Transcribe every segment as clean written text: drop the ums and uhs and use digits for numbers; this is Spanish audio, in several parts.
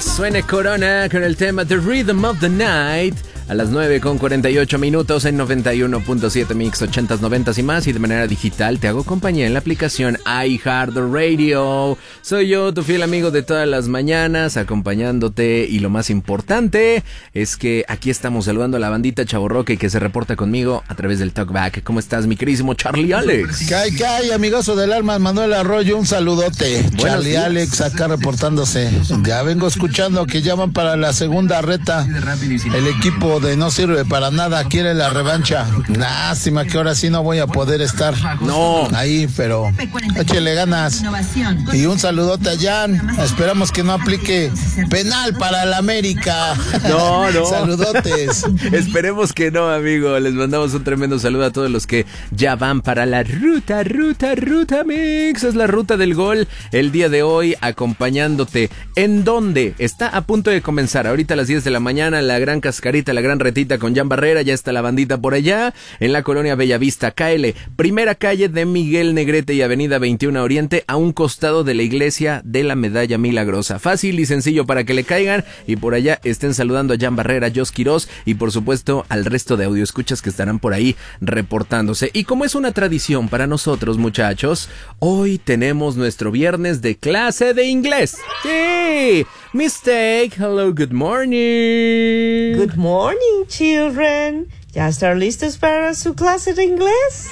suene Corona con el tema The Rhythm of the Night a las 9:48 en 91.7 Mix 80s, 90s y más, y de manera digital te hago compañía en la aplicación iHeartRadio. Soy yo, tu fiel amigo de todas las mañanas, acompañándote, y lo más importante es que aquí estamos saludando a la bandita chavorroque que se reporta conmigo a través del Talkback. ¿Cómo estás, mi queridísimo Charlie Alex? ¿Qué amigoso del alma? Manuel Arroyo, un saludote. Charlie días. Alex acá reportándose. Ya vengo escuchando que llaman para la segunda reta. El equipo de no sirve para nada quiere la revancha. Lástima que ahora sí no voy a poder estar ahí, pero échele ganas. Y un saludote a Jan. Esperamos que no aplique penal para el América. No. Saludotes. Esperemos que no, amigo. Les mandamos un tremendo saludo a todos los que ya van para la ruta Mix. Es la ruta del gol el día de hoy, acompañándote. ¿En dónde? Está a punto de comenzar. Ahorita a las 10 de la mañana, la gran cascarita, la gran retita con Jan Barrera. Ya está la bandita por allá, en la colonia Bellavista. KL, primera calle de Miguel Negrete y avenida 21 Oriente, a un costado de la iglesia de la Medalla Milagrosa. Fácil y sencillo para que le caigan y por allá estén saludando a Jan Barrera, Jos Quiroz y por supuesto al resto de audioescuchas que estarán por ahí reportándose. Y como es una tradición para nosotros, muchachos, hoy tenemos nuestro viernes de clase de inglés. ¡Sí! Mistake, hello, good morning. Good morning, children. ¿Ya están listos para su clase de inglés?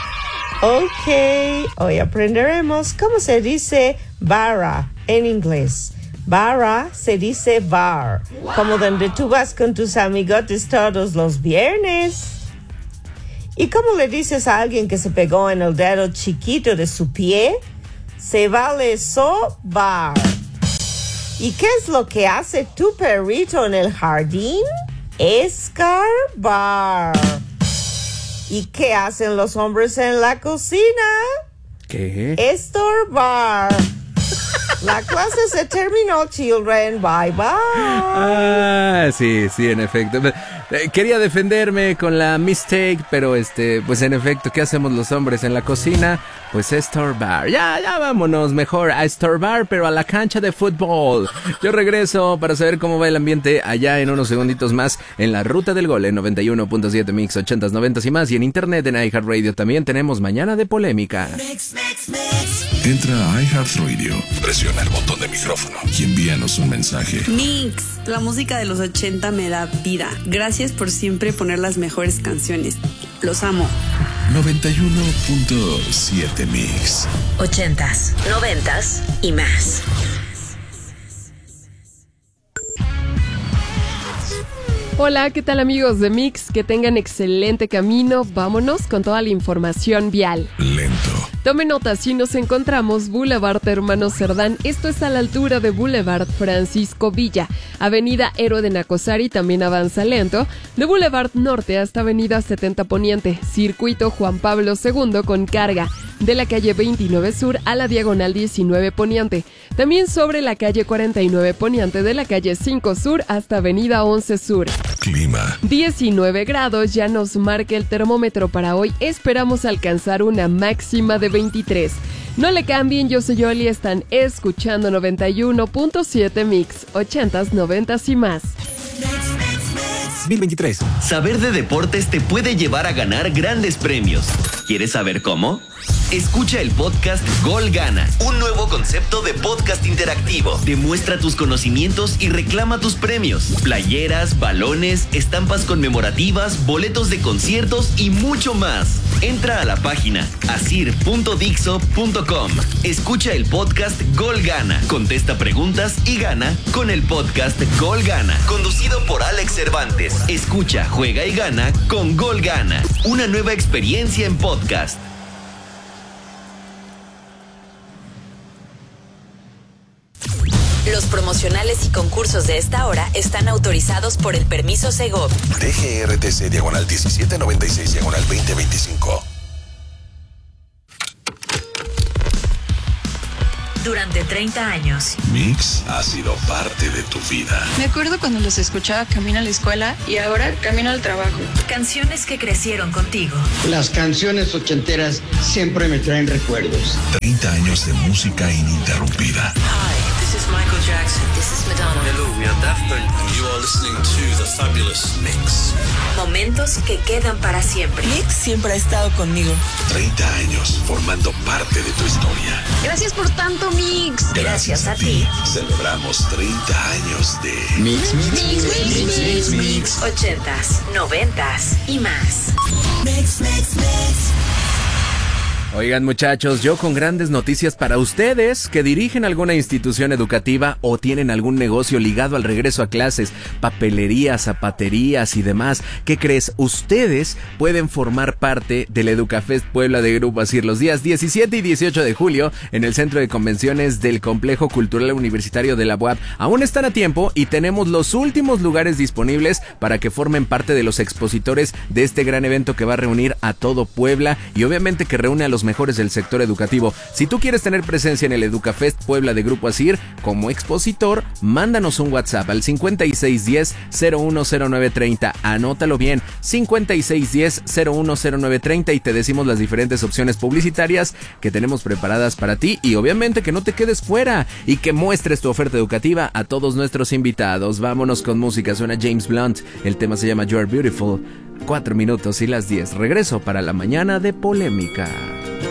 Ok, hoy aprenderemos cómo se dice barra en inglés. Barra se dice bar, como donde tú vas con tus amigotes todos los viernes. ¿Y cómo le dices a alguien que se pegó en el dedo chiquito de su pie? Se vale sobar. ¿Y qué es lo que hace tu perrito en el jardín? Escarbar. ¿Y qué hacen los hombres en la cocina? ¿Qué? Estorbar. La clase se terminó, children. Bye, bye. Sí, en efecto. Quería defenderme con la mistake, pero pues en efecto, ¿qué hacemos los hombres en la cocina? Pues estorbar. Ya vámonos mejor a estorbar, pero a la cancha de fútbol. Yo regreso para saber cómo va el ambiente allá en unos segunditos más en la ruta del gol en 91.7 Mix 80s, 90s y más, y en internet en iHeartRadio también tenemos Mañana de Polémica. Mix. Entra a iHeartRadio, presiona el botón de micrófono y envíanos un mensaje. Mix, la música de los 80 me da vida. Gracias por siempre poner las mejores canciones. Los amo. 91.7 Mix. 80s, 90s y más. Hola, ¿qué tal, amigos de Mix? Que tengan excelente camino. Vámonos con toda la información vial. Lento. Tome nota, si nos encontramos Boulevard Hermano Cerdán, esto es a la altura de Boulevard Francisco Villa, Avenida Héroe de Nacosari también avanza lento, de Boulevard Norte hasta Avenida 70 Poniente, Circuito Juan Pablo II con carga, de la calle 29 Sur a la Diagonal 19 Poniente, también sobre la calle 49 Poniente de la calle 5 Sur hasta Avenida 11 Sur. Clima. 19 grados ya nos marca el termómetro para hoy, esperamos alcanzar una máxima de 23. No le cambien, yo soy Yoli, están escuchando 91.7 Mix, 80s, 90s y más. 2023. Saber de deportes te puede llevar a ganar grandes premios. ¿Quieres saber cómo? Escucha el podcast Gol Gana, un nuevo concepto de podcast interactivo. Demuestra tus conocimientos y reclama tus premios. Playeras, balones, estampas conmemorativas, boletos de conciertos y mucho más. Entra a la página asir.dixo.com. Escucha el podcast Gol Gana, contesta preguntas y gana con el podcast Gol Gana, conducido por Alex Cervantes. Escucha, juega y gana con Gol Gana, una nueva experiencia en podcast. Los promocionales y concursos de esta hora están autorizados por el permiso Segov. DGRTC /1796/2025. Durante 30 años. Mix ha sido parte de tu vida. Me acuerdo cuando los escuchaba camino a la escuela y ahora camino al trabajo. Canciones que crecieron contigo. Las canciones ochenteras siempre me traen recuerdos. 30 años de música ininterrumpida. Hi, this is Michael Jackson. This is Madonna. Hello, we are Daft Punk. And you are listening to The Fabulous Mix. Momentos que quedan para siempre. Mix siempre ha estado conmigo. 30 años formando parte de tu historia. Gracias por tanto, Mix. Gracias a ti. Celebramos 30 años de Mix. 80s, 90s y más. Mix. Oigan, muchachos, yo con grandes noticias para ustedes que dirigen alguna institución educativa o tienen algún negocio ligado al regreso a clases, papelerías, zapaterías y demás. ¿Qué crees? Ustedes pueden formar parte del EducaFest Puebla de Grupo ASIR los días 17 y 18 de julio en el Centro de Convenciones del Complejo Cultural Universitario de la UAP. Aún están a tiempo y tenemos los últimos lugares disponibles para que formen parte de los expositores de este gran evento que va a reunir a todo Puebla y obviamente que reúne a los mejores del sector educativo. Si tú quieres tener presencia en el EducaFest Puebla de Grupo ASIR como expositor, mándanos un WhatsApp al 5610-010930. Anótalo bien, 5610-010930 y te decimos las diferentes opciones publicitarias que tenemos preparadas para ti y obviamente que no te quedes fuera y que muestres tu oferta educativa a todos nuestros invitados. Vámonos con música, suena James Blunt, el tema se llama You Are Beautiful. 4 minutos y las 10. Regreso para la mañana de Polémica.